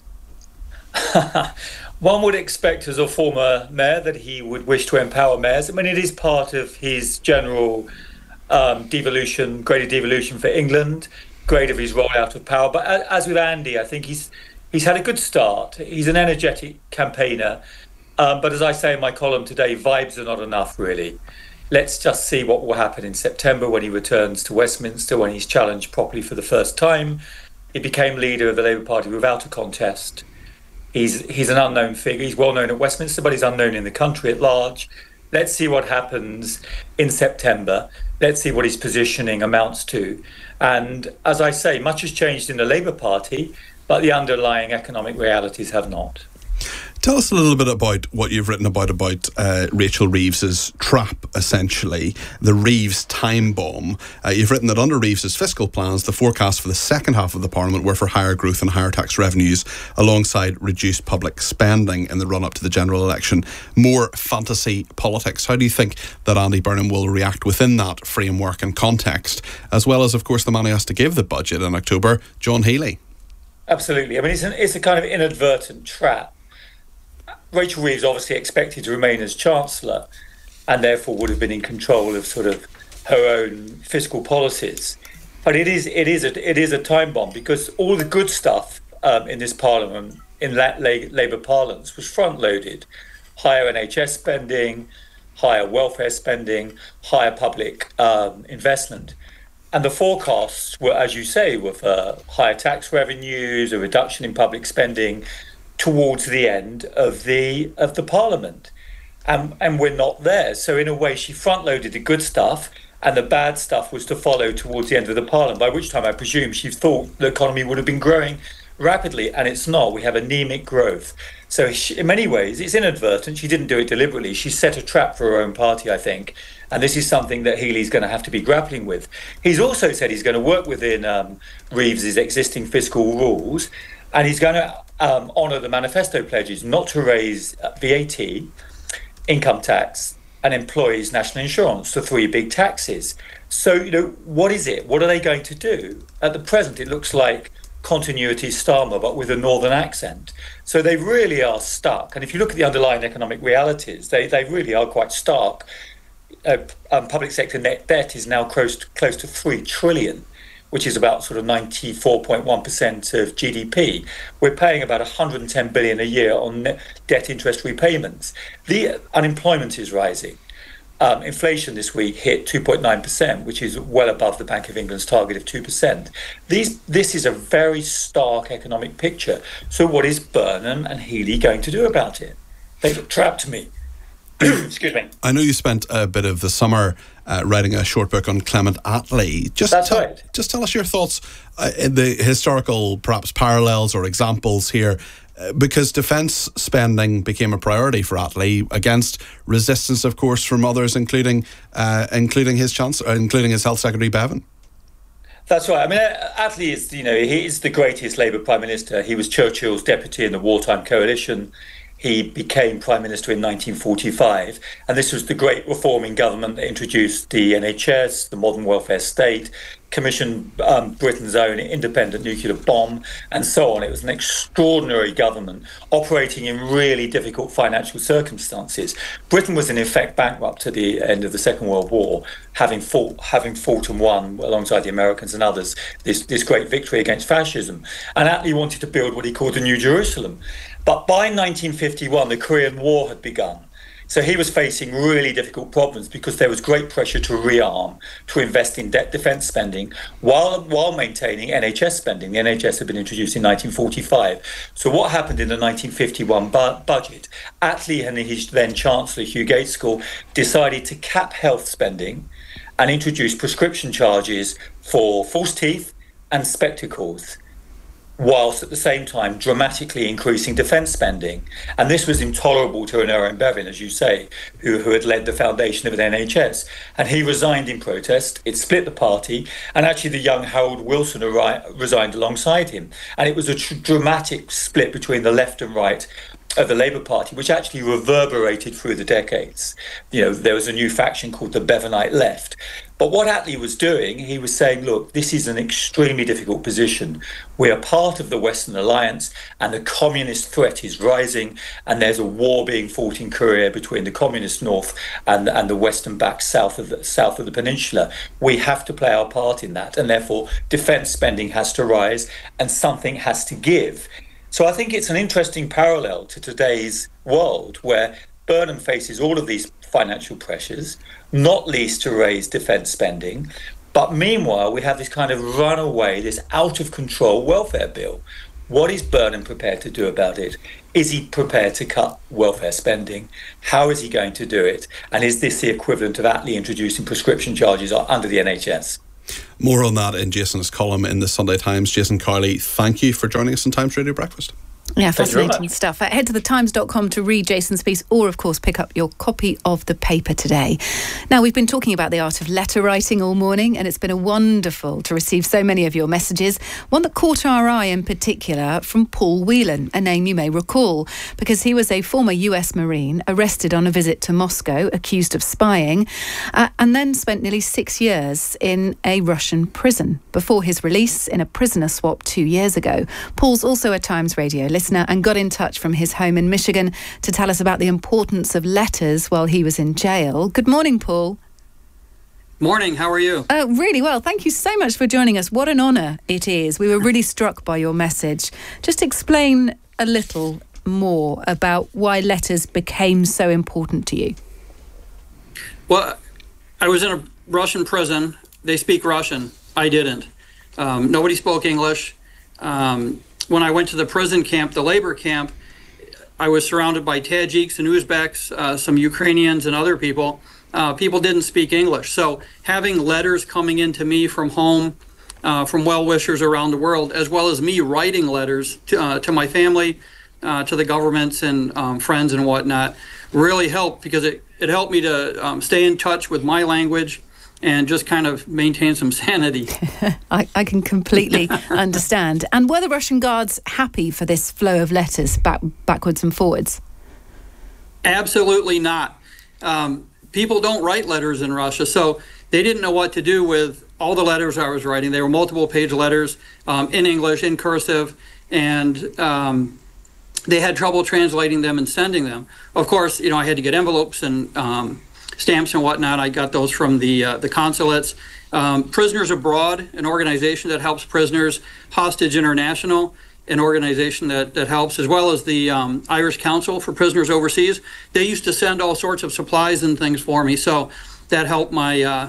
One would expect as a former mayor that he would wish to empower mayors. I mean, it is part of his general devolution, greater devolution for England, great of his rollout of power. But as with Andy, I think he's had a good start. He's an energetic campaigner. But as I say in my column today, vibes are not enough, really. Let's just see what will happen in September when he returns to Westminster, when he's challenged properly for the first time. He became leader of the Labour Party without a contest. He's an unknown figure. He's well known at Westminster, but he's unknown in the country at large. Let's see what happens in September. Let's see what his positioning amounts to. And as I say, much has changed in the Labour Party, but the underlying economic realities have not. Tell us a little bit about what you've written about Rachel Reeves's trap, essentially, the Reeves time bomb. You've written that under Reeves's fiscal plans, the forecast for the second half of the Parliament were for higher growth and higher tax revenues, alongside reduced public spending in the run-up to the general election. More fantasy politics. How do you think that Andy Burnham will react within that framework and context, as well as, of course, the man who has to give the budget in October, John Healey? Absolutely. I mean, it's a kind of inadvertent trap. Rachel Reeves obviously expected to remain as Chancellor and therefore would have been in control of sort of her own fiscal policies. But it is a time bomb, because all the good stuff in this Parliament, in that Labour parlance, was front-loaded. Higher NHS spending, higher welfare spending, higher public investment. And the forecasts were, as you say, were for higher tax revenues, a reduction in public spending towards the end of the Parliament, and we're not there. So in a way, she front-loaded the good stuff, and the bad stuff was to follow towards the end of the Parliament. By which time, I presume she thought the economy would have been growing rapidly, and it's not. We have anemic growth. So in many ways, it's inadvertent. She didn't do it deliberately. She set a trap for her own party, I think. And this is something that Healey's going to have to be grappling with. He's also said he's going to work within Reeves's existing fiscal rules, and he's going to honour the manifesto pledges not to raise VAT, income tax, and employees' national insurance, the three big taxes. So, what is it? What are they going to do? At the present, it looks like continuity Starmer, but with a northern accent. So they really are stuck. And if you look at the underlying economic realities, they really are quite stark. Public sector net debt is now close to 3 trillion, which is about sort of 94.1% of GDP. We're paying about 110 billion a year on net debt interest repayments. The unemployment is rising. Inflation this week hit 2.9%, which is well above the Bank of England's target of 2%. This is a very stark economic picture. So what is Burnham and Healey going to do about it? They've trapped me. Excuse me. I know you spent a bit of the summer writing a short book on Clement Attlee. Just tell us your thoughts in the historical, perhaps, parallels or examples here, because defence spending became a priority for Attlee against resistance, of course, from others, including his Chancellor, including his Health Secretary Bevan. That's right. I mean, Attlee is, he is the greatest Labour Prime Minister. He was Churchill's deputy in the wartime coalition. He became Prime Minister in 1945, and this was the great reforming government that introduced the NHS, the modern welfare state, commissioned Britain's own independent nuclear bomb, and so on. It was an extraordinary government operating in really difficult financial circumstances. Britain was in effect bankrupt at the end of the Second World War, having fought and won alongside the Americans and others this great victory against fascism. And Attlee wanted to build what he called the New Jerusalem. But by 1951, the Korean War had begun. So he was facing really difficult problems because there was great pressure to rearm, to invest in defence spending, while maintaining NHS spending. The NHS had been introduced in 1945. So what happened in the 1951 budget? Attlee and his then Chancellor, Hugh Gaitskell, decided to cap health spending and introduce prescription charges for false teeth and spectacles, whilst at the same time dramatically increasing defence spending. And this was intolerable to Aneurin Bevan, as you say, who had led the foundation of the NHS. And he resigned in protest. It split the party. And actually the young Harold Wilson resigned alongside him. And it was a dramatic split between the left and right of the Labour Party, which actually reverberated through the decades. There was a new faction called the Bevanite Left. But what Attlee was doing, he was saying, look, this is an extremely difficult position. We are part of the Western Alliance, and the communist threat is rising, and there's a war being fought in Korea between the communist north and the Western-backed south of the peninsula. We have to play our part in that, and therefore defence spending has to rise, and something has to give. So I think it's an interesting parallel to today's world, where Burnham faces all of these financial pressures, not least to raise defence spending. But meanwhile, we have this kind of runaway, this out-of-control welfare bill. What is Burnham prepared to do about it? Is he prepared to cut welfare spending? How is he going to do it? And is this the equivalent of Attlee introducing prescription charges under the NHS? More on that in Jason's column in the Sunday Times. Jason Cowley, thank you for joining us on Times Radio Breakfast. Yeah, fascinating stuff. Head to thetimes.com to read Jason's piece, or of course pick up your copy of the paper today. Now, we've been talking about the art of letter writing all morning, and it's been wonderful to receive so many of your messages. One that caught our eye in particular from Paul Whelan, a name you may recall, because he was a former US Marine arrested on a visit to Moscow, accused of spying, and then spent nearly 6 years in a Russian prison before his release in a prisoner swap 2 years ago. Paul's also a Times Radio listener and got in touch from his home in Michigan to tell us about the importance of letters while he was in jail. Good morning, Paul. Morning, how are you? Really well. Thank you so much for joining us. What an honour it is. We were really struck by your message. Just explain a little more about why letters became so important to you. Well, I was in a Russian prison. They speak Russian. I didn't. Nobody spoke English. When I went to the prison camp, the labor camp, I was surrounded by Tajiks and Uzbeks, some Ukrainians and other people. People didn't speak English. So having letters coming into me from home, from well-wishers around the world, as well as me writing letters to my family, to the governments and friends and whatnot, really helped, because it helped me to stay in touch with my language and just kind of maintain some sanity. I can completely understand. And were the Russian guards happy for this flow of letters backwards and forwards? Absolutely not. People don't write letters in Russia, so they didn't know what to do with all the letters I was writing. They were multiple-page letters in English, in cursive, and they had trouble translating them and sending them. Of course, I had to get envelopes and stamps and whatnot. I got those from the consulates. Prisoners Abroad, an organization that helps prisoners. Hostage International, an organization that helps, as well as the Irish Council for Prisoners Overseas. They used to send all sorts of supplies and things for me, so that helped my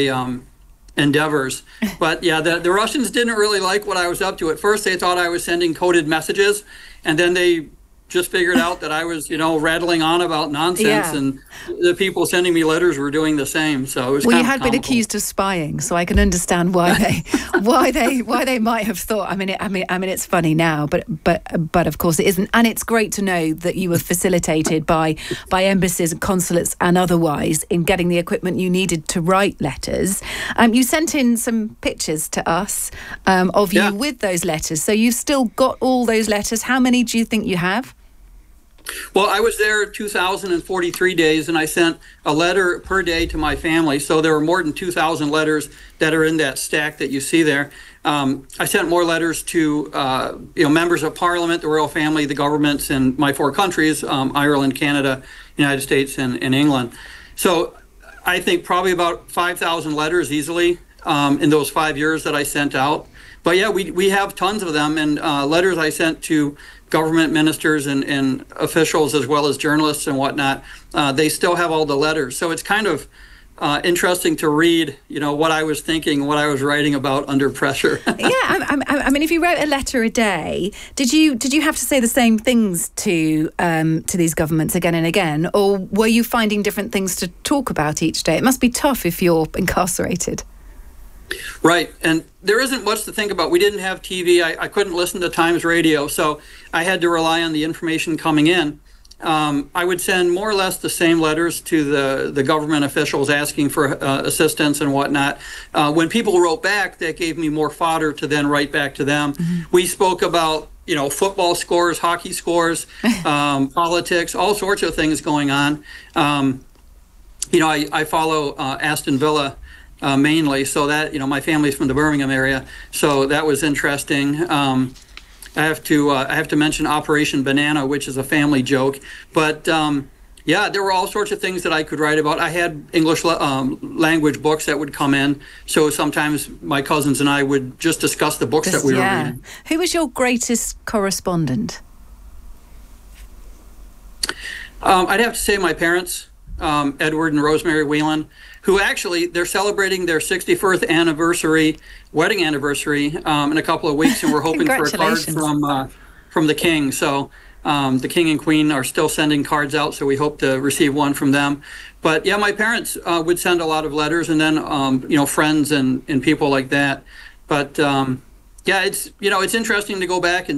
endeavors. But yeah, the Russians didn't really like what I was up to. At first, they thought I was sending coded messages, and then they just figured out that I was, rattling on about nonsense, and the people sending me letters were doing the same. So it was you had been accused of spying, so I can understand why they might have thought. I mean, it's funny now, but of course it isn't. And it's great to know that you were facilitated by embassies, consulates, and otherwise in getting the equipment you needed to write letters. You sent in some pictures to us of you with those letters. So you've still got all those letters. How many do you think you have? Well, I was there 2,043 days, and I sent a letter per day to my family. So there were more than 2,000 letters that are in that stack that you see there. I sent more letters to members of Parliament, the royal family, the governments in my 4 countries, Ireland, Canada, United States, and England. So I think probably about 5,000 letters easily in those 5 years that I sent out. But yeah, we have tons of them, and letters I sent to government ministers and officials, as well as journalists and whatnot. They still have all the letters. So it's kind of interesting to read, what I was thinking, what I was writing about under pressure. Yeah, I mean, if you wrote a letter a day, did you have to say the same things to these governments again and again, or were you finding different things to talk about each day? It must be tough if you're incarcerated. Right, and there isn't much to think about. We didn't have TV. I couldn't listen to Times Radio, so I had to rely on the information coming in. I would send more or less the same letters to the government officials asking for assistance and whatnot. When people wrote back, that gave me more fodder to then write back to them. Mm-hmm. We spoke about football scores, hockey scores, politics, all sorts of things going on. I follow Aston Villa mainly, so that, my family's from the Birmingham area, so that was interesting. I have to mention Operation Banana, which is a family joke, but there were all sorts of things that I could write about. I had English language books that would come in, so sometimes my cousins and I would just discuss the books that we were reading. Who was your greatest correspondent? I'd have to say my parents, Edward and Rosemary Whelan, who actually, they're celebrating their 61st wedding anniversary in a couple of weeks, and we're hoping for a card from the King. So the King and Queen are still sending cards out, so we hope to receive one from them. But yeah, my parents would send a lot of letters, and then friends and people like that. But it's interesting to go back and